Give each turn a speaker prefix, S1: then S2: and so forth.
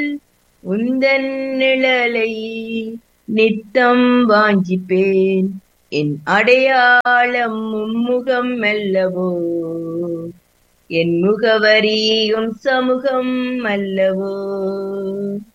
S1: உந்தன் நிழலை நித்தம் வாஞ்சிப்பேன். என் அடையாளம் உம்முகம் அல்லவோ, என் முகவரி உம் சமூகம் அல்லவோ.